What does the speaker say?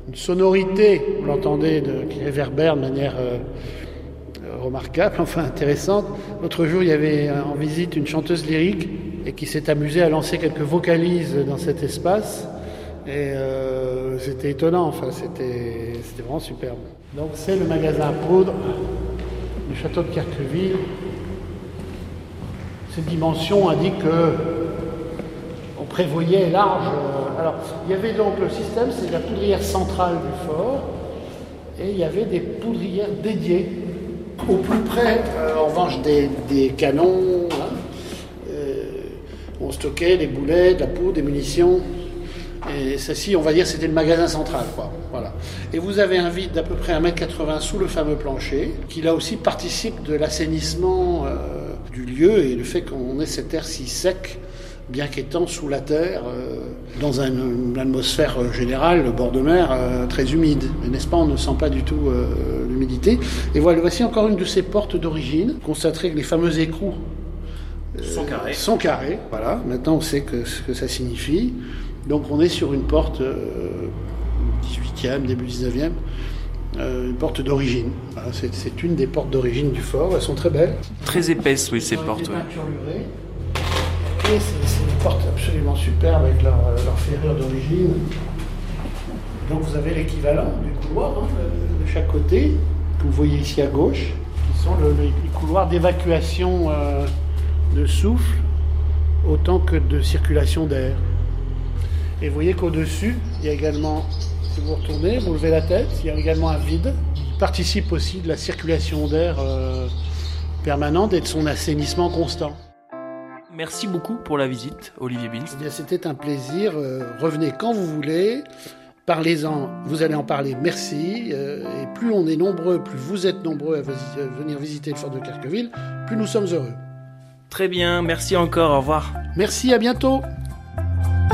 une sonorité, vous l'entendez, qui réverbère de manière remarquable, enfin intéressante. L'autre jour, il y avait en visite une chanteuse lyrique et qui s'est amusée à lancer quelques vocalises dans cet espace. Et c'était étonnant, enfin, c'était vraiment superbe. Donc c'est le magasin à poudre du château de Querqueville. Ces dimensions indiquent qu'on prévoyait large. Alors, il y avait donc le système, c'est la poudrière centrale du fort, et il y avait des poudrières dédiées. Au plus près, en revanche, des canons, hein, on stockait des boulets, de la poudre, des munitions. Et ceci, on va dire, c'était le magasin central, quoi. Voilà. Et vous avez un vide d'à peu près 1,80 m sous le fameux plancher, qui là aussi participe de l'assainissement du lieu et le fait qu'on ait cet air si sec, bien qu'étant sous la terre, dans une atmosphère générale, le bord de mer, très humide. Mais n'est-ce pas, on ne sent pas du tout l'humidité. Et voilà, voici encore une de ces portes d'origine. Vous constaterez que les fameux écrous sont carrés. Voilà, maintenant on sait ce que ça signifie. Donc on est sur une porte 18e, début 19e, une porte d'origine. Voilà, c'est une des portes d'origine du fort, elles sont très belles. Très épaisses, oui, ces portes. Des peintures lurées. Et c'est une porte absolument superbe avec leur ferrure d'origine. Donc vous avez l'équivalent du couloir de chaque côté, que vous voyez ici à gauche, qui sont les couloirs d'évacuation de souffle autant que de circulation d'air. Et vous voyez qu'au-dessus, il y a également, si vous retournez, vous levez la tête, il y a également un vide qui participe aussi de la circulation d'air permanente et de son assainissement constant. Merci beaucoup pour la visite, Olivier Binst. Eh bien, c'était un plaisir. Revenez quand vous voulez. Parlez-en, vous allez en parler, merci. Et plus on est nombreux, plus vous êtes nombreux à venir visiter le fort de Querqueville, plus nous sommes heureux. Très bien, merci encore, au revoir. Merci, à bientôt.